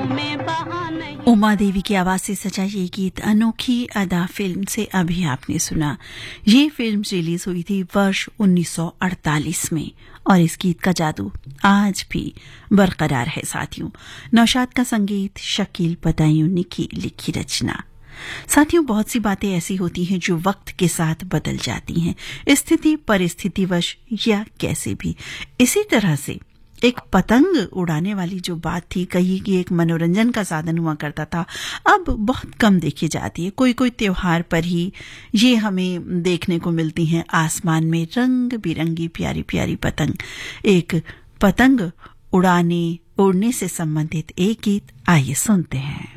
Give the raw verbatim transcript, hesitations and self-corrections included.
उमा देवी की आवाज से सजा ये गीत अनोखी अदा फिल्म से अभी आपने सुना। ये फिल्म रिलीज हुई थी वर्ष उन्नीस सौ अड़तालीस में और इस गीत का जादू आज भी बरकरार है साथियों। नौशाद का संगीत, शकील बदायूं की लिखी रचना। साथियों, बहुत सी बातें ऐसी होती हैं जो वक्त के साथ बदल जाती हैं, स्थिति परिस्थितिवश या कैसे भी। इसी तरह से एक पतंग उड़ाने वाली जो बात थी, कही कि एक मनोरंजन का साधन हुआ करता था, अब बहुत कम देखी जाती है। कोई कोई त्योहार पर ही ये हमें देखने को मिलती हैं आसमान में रंग बिरंगी प्यारी प्यारी पतंग। एक पतंग उड़ाने उड़ने से संबंधित एक गीत आइए सुनते हैं।